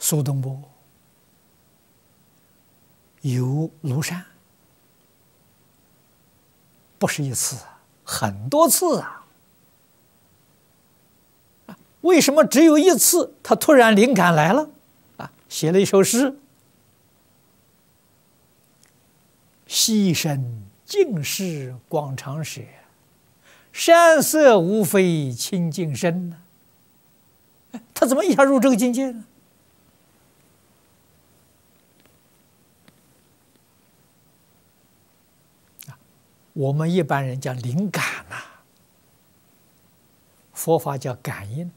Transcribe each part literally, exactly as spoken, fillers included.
苏东坡游庐山，不是一次，很多次啊！为什么只有一次，他突然灵感来了啊？写了一首诗：“溪声尽是广长舌，山色无非清净身呢。”他怎么一下入这个境界呢？我们一般人叫灵感呐、啊，佛法叫感应。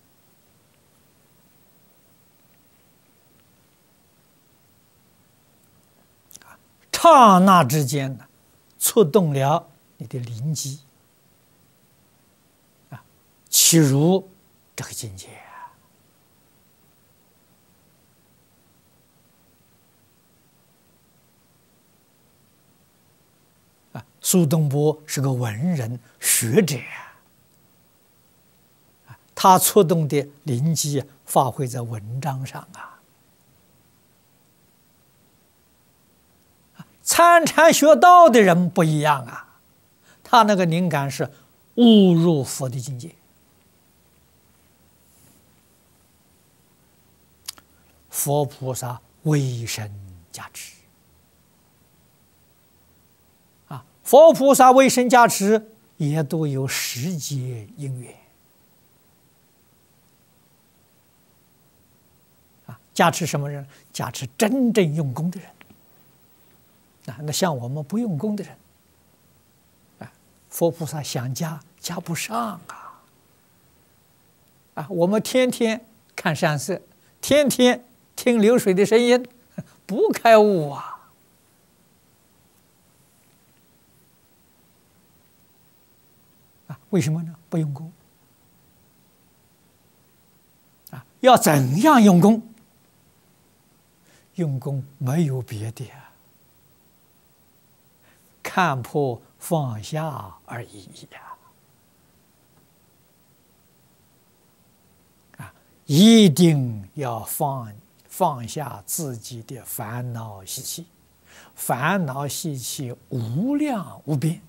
刹那之间呢，触动了你的灵机啊，启入这个境界啊！啊，苏东坡是个文人学者啊，他触动的灵机发挥在文章上啊。参禅学道的人不一样啊，他那个灵感是悟入佛的境界。佛菩萨微身加持啊，佛菩萨微身加持也都有时节因缘啊，加持什么人？加持真正用功的人。啊，那像我们不用功的人，啊，佛菩萨想加加不上啊！啊，我们天天看山色，天天听流水的声音，不开悟啊！啊，为什么呢？不用功。啊，要怎样用功？用功没有别的啊。看破放下而已呀！啊，一定要放放下自己的烦恼习气，烦恼习气无量无边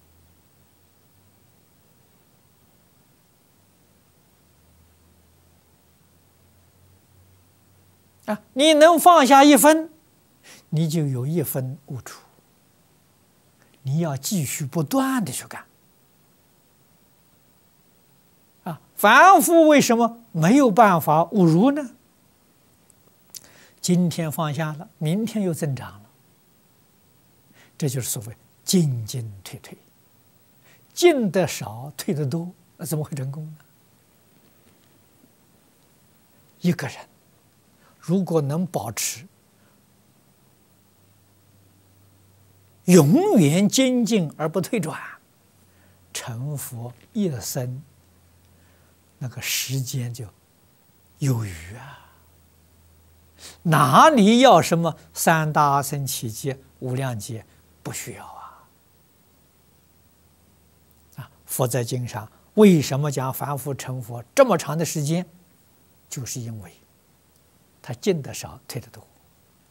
啊！你能放下一分，你就有一分悟出。你要继续不断的去干啊！凡夫为什么没有办法悟入呢？今天放下了，明天又增长了，这就是所谓进进退退，进的少，退的多，那怎么会成功呢？一个人如果能保持永远精进而不退转，成佛一生，那个时间就有余啊！哪里要什么三大阿僧祇劫、无量劫？不需要啊！啊，佛在经上为什么讲凡夫成佛这么长的时间？就是因为他进得少，退得多。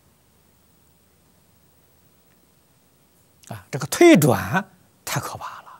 啊，这个退转太可怕了。